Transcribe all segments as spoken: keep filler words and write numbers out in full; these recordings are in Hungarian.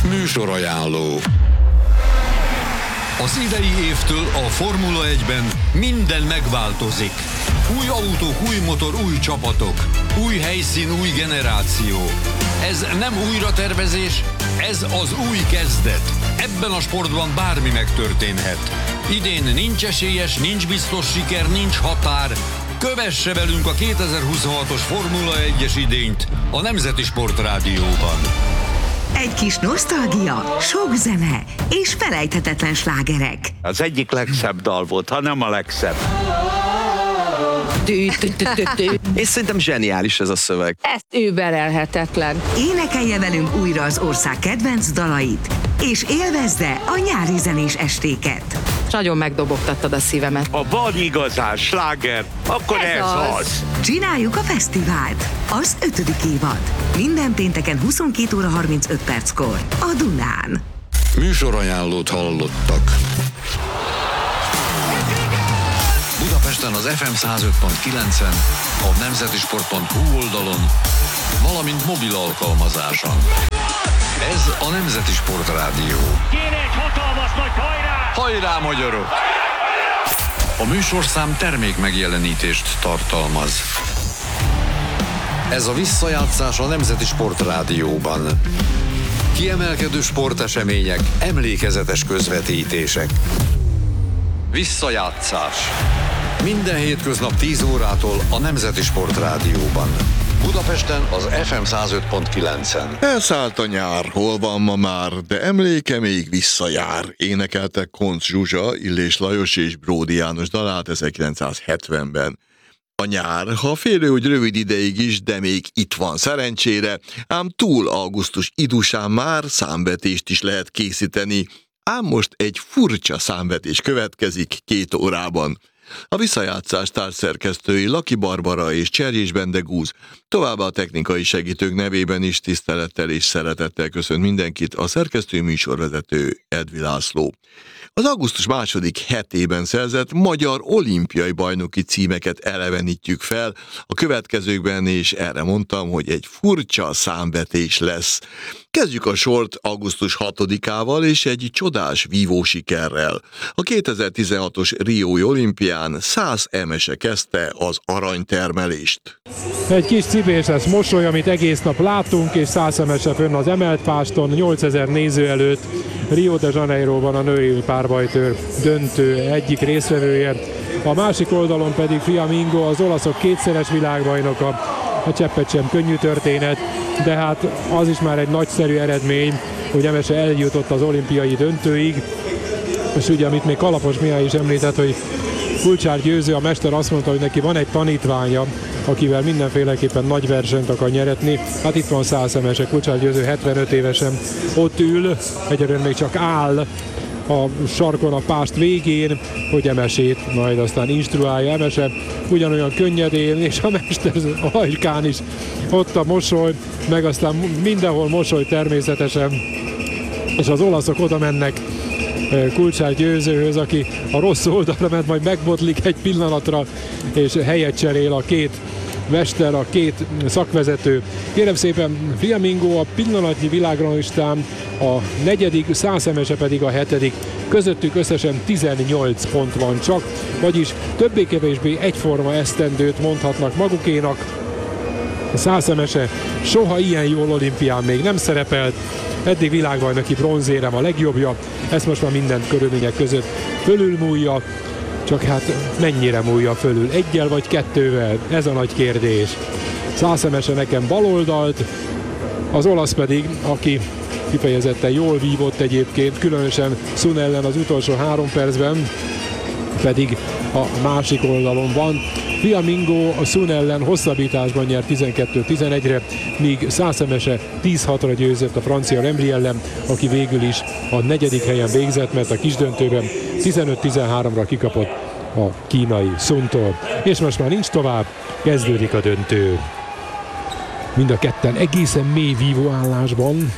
Műsorajánló. Az idei évtől a Formula egyben minden megváltozik. Új autók, új motor, új csapatok. Új helyszín, új generáció. Ez nem újratervezés, ez az új kezdet. Ebben a sportban bármi megtörténhet. Idén nincs esélyes, nincs biztos siker, nincs határ. Kövesse velünk a kétezer-huszonhatos Formula egyes idényt a Nemzeti Sport Rádióban. Egy kis nosztalgia, sok zene és felejthetetlen slágerek. Az egyik legszebb dal volt, ha nem a legszebb. És szerintem zseniális ez a szöveg. Ez überelhetetlen. Énekelje velünk újra az ország kedvenc dalait, és élvezze a nyári zenés estéket. Nagyon megdobogtattad a szívemet. Ha van igazán sláger, akkor ez, Ez az. az. Csináljuk a fesztivált, az ötödik évad. Minden pénteken huszonkét óra harmincöt perckor a Dunán. Műsorajánlót hallottak. Budapesten az ef em száz öt pont kilencen, a nemzetisport pont hu oldalon, valamint mobil alkalmazáson. Ez a Nemzeti Sport Rádió. Kéne egy hatalmas nagy hajrá! Hajrá, magyarok! A műsorszám termék megjelenítést tartalmaz. Ez a visszajátszás a Nemzeti Sport Rádióban. Kiemelkedő sportesemények, emlékezetes közvetítések. Visszajátszás. Minden hétköznap tíz órától a Nemzeti Sport Rádióban. Budapesten az ef em száz öt pont kilencen. Elszállt a nyár, hol van ma már, de emléke még visszajár. Énekeltek Koncz Zsuzsa, Illés Lajos és Bródi János dalát ezerkilencszázhetvenben. A nyár, ha félő, hogy rövid ideig is, de még itt van szerencsére, ám túl augusztus idusán már számvetést is lehet készíteni, ám most egy furcsa számvetés következik két órában. A visszajátszás társszerkesztői Laki Barbara és Cserjés Bendegúz, továbbá a technikai segítők nevében is tisztelettel és szeretettel köszönt mindenkit a szerkesztő műsorvezető Edvi László. Az augusztus második hetében szerzett magyar olimpiai bajnoki címeket elevenítjük fel a következőkben, és erre mondtam, hogy egy furcsa számvetés lesz. Kezdjük a sort augusztus hatodikával és egy csodás vívó sikerrel. A kétezer-tizenhatos Riói olimpián száz emese kezdte az aranytermelést. Egy kis cibéses mosoly, amit egész nap látunk, és száz emese fönn az emelt páston, nyolcezer néző előtt. Rio de Janeiroban a női párbajtőr döntő egyik résztvevője. A másik oldalon pedig Fiamingo, az olaszok kétszeres világbajnoka. A cseppet sem könnyű történet, de hát az is már egy nagyszerű eredmény, hogy emese eljutott az olimpiai döntőig. És ugye, amit még Kalapos Mihály is említett, hogy Kulcsár Győző, a mester azt mondta, hogy neki van egy tanítványa, akivel mindenféleképpen nagy versenyt akar nyeretni. Hát itt van száz emese, Kulcsár Győző hetvenöt évesen ott ül, egyelőre még csak áll a sarkon a pást végén, hogy emesét majd aztán instruálja. Emese ugyanolyan könnyedén, és a mester a hajkán is ott a mosoly, meg aztán mindenhol mosoly természetesen, és az olaszok oda mennek Kulcsár Győzőhöz, aki a rossz oldalra ment, majd megbotlik egy pillanatra, és helyet cserél a két mester, a két szakvezető. Kérem szépen, Fiamingo a pillanatnyi világranglistán a negyedik, száz emese pedig a hetedik. Közöttük összesen tizennyolc pont van csak, vagyis többé-kevésbé egyforma esztendőt mondhatnak magukénak. A száz emese soha ilyen jól olimpián még nem szerepelt, eddig világbajnoki bronzérem a legjobbja, ezt most már minden körülmények között fölülmúlja, csak hát mennyire múlja fölül, egyel vagy kettővel, ez a nagy kérdés. száz emese nekem baloldalt, az olasz pedig, aki kifejezetten jól vívott egyébként, különösen Sun ellen az utolsó három percben, pedig a másik oldalon van. Fiamingo a Sun ellen hosszabbításban nyert tizenkettő tizenegyre, míg száz emese tíz hatra győzött a francia Rembry ellen, aki végül is a negyedik helyen végzett, mert a kisdöntőben tizenöt tizenháromra kikapott a kínai Suntól. És most már nincs tovább, kezdődik a döntő. Mind a ketten egészen mély vívóállásban,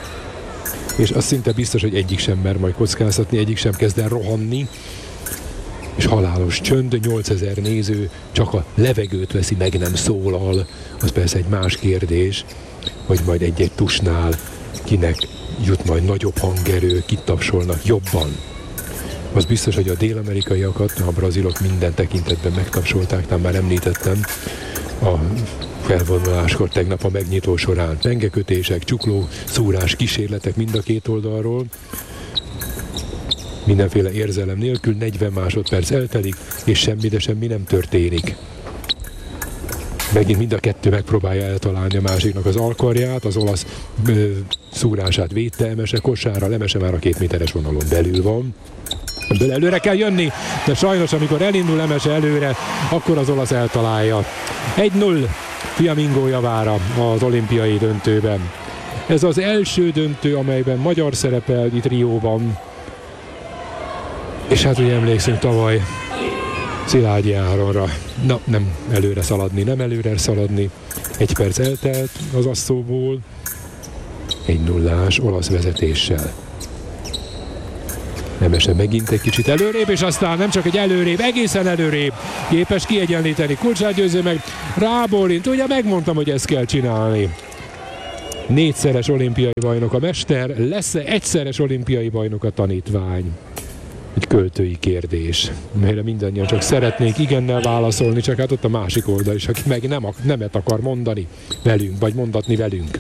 és az szinte biztos, hogy egyik sem mer majd kockáztatni, egyik sem kezd el rohanni. És halálos csönd, nyolcezer néző csak a levegőt veszi, meg nem szólal. Az persze egy más kérdés, hogy majd egy-egy tusnál kinek jut majd nagyobb hangerő, kitapsolnak jobban. Az biztos, hogy a dél-amerikaiakat, a brazilok minden tekintetben megtapsolták, tehát már említettem a felvonuláskor tegnap a megnyitó során. Pengekötések, csukló, szúrás, kísérletek mind a két oldalról. Mindenféle érzelem nélkül negyven másodperc eltelik, és semmi, de semmi nem történik. Megint mind a kettő megpróbálja eltalálni a másiknak az alkarját, az olasz ö, szúrását védte Emese Kosára, Emese már a két méteres vonalon belül van. Ebből előre kell jönni, de sajnos amikor elindul Emese előre, akkor az olasz eltalálja. egy null Fiamingo javára az olimpiai döntőben. Ez az első döntő, amelyben magyar szerepel itt Rióban. És hát ugye emlékszünk tavaly Szilágyi Áronra. Na, nem előre szaladni, nem előre szaladni. Egy perc eltelt az asszóból. Egy nullás olasz vezetéssel. Emese megint egy kicsit előrébb, és aztán nem csak egy előrébb, egészen előrébb képes kiegyenlíteni. Kulcsát Győző meg rábólint. Ugye megmondtam, hogy ezt kell csinálni. Négyszeres olimpiai bajnok a mester, lesz-e egyszeres olimpiai bajnok a tanítvány? Egy költői kérdés, melyre mindannyian csak szeretnék igennel válaszolni, csak hát ott a másik oldal is, aki meg nem, nemet akar mondani velünk, vagy mondatni velünk.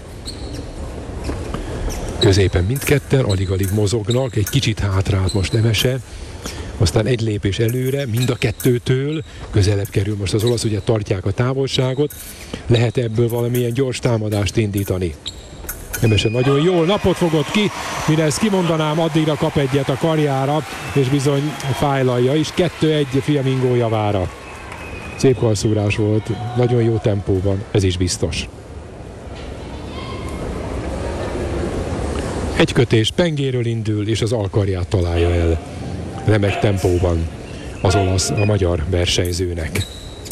Középen mindketten alig-alig mozognak, egy kicsit hátrált most Emese, aztán egy lépés előre, mind a kettőtől, közelebb kerül most az olasz, ugye tartják a távolságot, lehet ebből valamilyen gyors támadást indítani. Emese nagyon jól napot fogott ki, mire ezt kimondanám, addigra kap egyet a karjára, és bizony fájlalja is, kettő egy Fiamingo javára. Szép karszúrás volt, nagyon jó tempóban, ez is biztos. Egy kötés pengéről indul, és az alkarját találja el. Remek tempóban az olasz, a magyar versenyzőnek.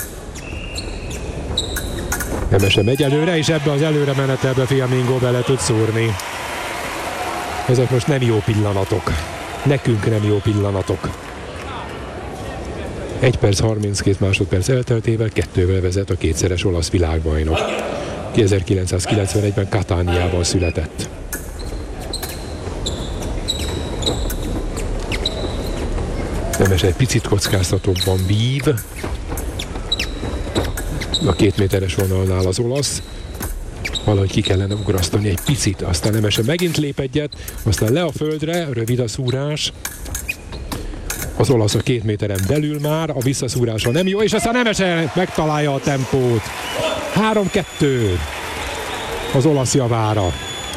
Emese megy előre, és ebbe az előre menetelbe Fiamingo bele tud szúrni. Ezek most nem jó pillanatok. Nekünk nem jó pillanatok. egy perc harminckét másodperc elteltével kettővel vezet a kétszeres olasz világbajnok. ezerkilencszázkilencvenegyben Katániában született. Emese egy picit kockáztatóbban vív. A két méteres vonalnál az olasz. Valahogy ki kellene ugrasztani egy picit, aztán Emese megint lép egyet, aztán le a földre, rövid a szúrás. Az olasz a két méteren belül már, a visszaszúrása nem jó, és aztán Emese megtalálja a tempót. három kettő az olasz javára.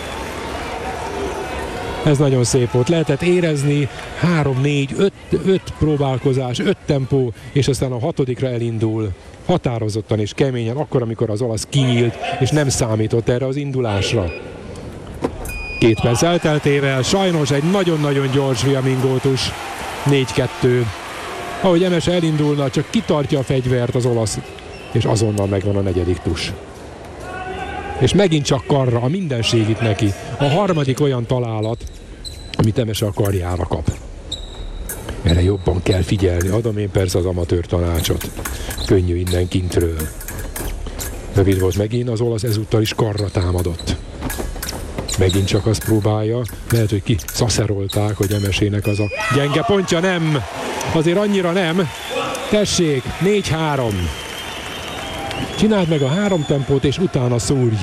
Ez nagyon szép volt. Lehetett érezni három négy öt próbálkozás, öt tempó, és aztán a hatodikra elindul határozottan és keményen, akkor, amikor az olasz kinyílt, és nem számított erre az indulásra. Két perc elteltével sajnos egy nagyon-nagyon gyors Fiamingótus, négy kettő. Ahogy Emese elindulna, csak kitartja a fegyvert az olasz, és azonnal megvan a negyedik tus. És megint csak karra, a mindenség itt neki. A harmadik olyan találat, amit Emese a karjára kap. Erre jobban kell figyelni, adom én persze az amatőr tanácsot. Könnyű innen kintről. Rövid volt megint, az olasz ezúttal is karra támadott. Megint csak azt próbálja, lehet, hogy ki szaszerolták, hogy Emesének az a gyenge pontja, nem, azért annyira nem. Tessék, négy három. Csináld meg a három tempót, és utána szúrj.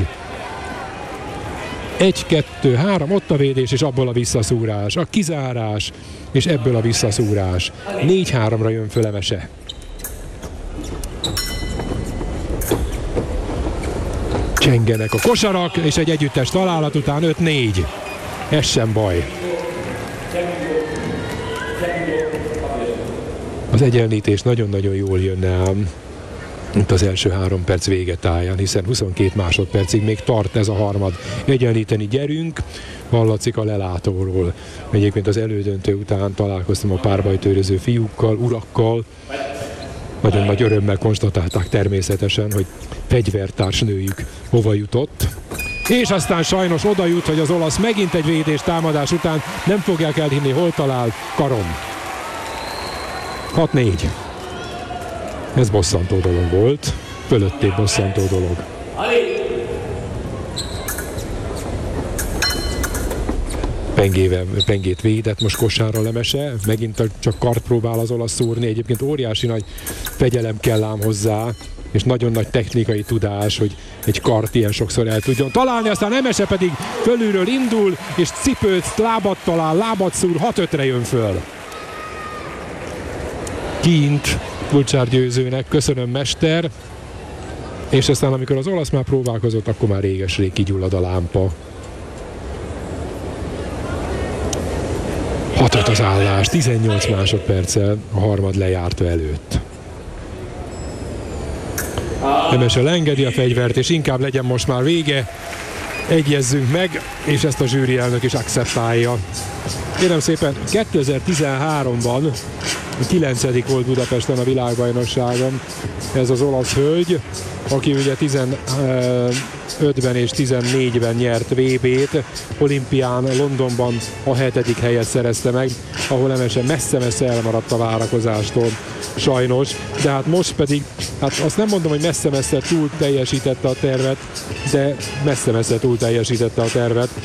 Egy, kettő, három, ott a védés, és abból a visszaszúrás, a kizárás, és ebből a visszaszúrás. négy háromra jön föl Emese. Csengenek a kosarak, és egy együttes találat után öt négy. Ez sem baj. Az egyenlítés nagyon-nagyon jól jönne ám itt az első három perc végetáján, hiszen huszonkét másodpercig még tart ez a harmad. Egyenlíteni gyerünk, hallatszik a lelátóról. Egyébként az elődöntő után találkoztam a párbajtőröző fiúkkal, urakkal. Nagyon nagy örömmel konstatálták természetesen, hogy fegyvertárs nőjük hova jutott. És aztán sajnos oda jut, hogy az olasz megint egy védés támadás után nem fogják elhinni, hol talál karom. hat négy. Ez bosszantó dolog volt, fölöttébb bosszantó dolog. pengével, pengét védett most Kosárra Lemese, megint csak kart próbál az olasz szúrni, egyébként óriási nagy fegyelem kell ám hozzá, és nagyon nagy technikai tudás, hogy egy kart ilyen sokszor el tudjon találni, aztán Lemese pedig fölülről indul, és cipőt, lábat talál, lábat szúr, hat ötre jön föl. Kint Vulcsár győzőnek, köszönöm mester, és aztán amikor az olasz már próbálkozott, akkor már réges-rég kigyullad a lámpa. hat öt az állás, tizennyolc másodperccel a harmad lejárta előtt. Lemese leengedi a fegyvert, és inkább legyen most már vége. Egyezzünk meg, és ezt a zsűri elnök is akceptálja. Kérem szépen, kétezer-tizenháromban kilencedik volt Budapesten a világbajnokságon ez az olasz hölgy, aki ugye tizenötben és tizennégyben nyert vé bét, olimpián Londonban a hetedik helyet szerezte meg, ahol Lemese messze-messze elmaradt a várakozástól, sajnos, de hát most pedig, hát azt nem mondom, hogy messze-messze túl teljesítette a tervet, de messze-messze túl teljesítette a tervet.